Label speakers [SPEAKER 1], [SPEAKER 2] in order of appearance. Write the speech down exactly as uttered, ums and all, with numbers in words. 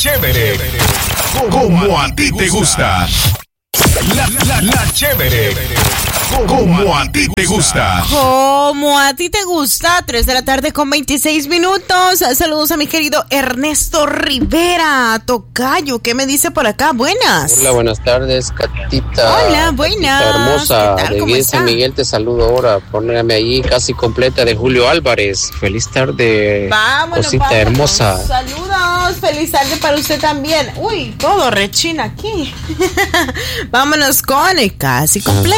[SPEAKER 1] chévere, como a ti te gusta. La, la, la chévere, como a ti te gusta.
[SPEAKER 2] Como a ti te gusta, tres de la tarde con veintiséis minutos. Saludos a mi querido Ernesto Rivera, tocayo. ¿Qué me dice por acá? Buenas.
[SPEAKER 3] Hola, buenas tardes, Catita.
[SPEAKER 2] Hola, buenas.
[SPEAKER 3] Catita hermosa,
[SPEAKER 2] ¿Qué tal?
[SPEAKER 3] de
[SPEAKER 2] ¿Cómo
[SPEAKER 3] bien
[SPEAKER 2] está?
[SPEAKER 3] San Miguel te saludo ahora. Ponérame ahí casi completa de Julio Álvarez. Feliz tarde,
[SPEAKER 2] Vámonos,
[SPEAKER 3] cosita
[SPEAKER 2] vámonos.
[SPEAKER 3] hermosa.
[SPEAKER 2] Saludos, feliz tarde para usted también. Uy, todo rechina aquí. Vámonos con el casi completo.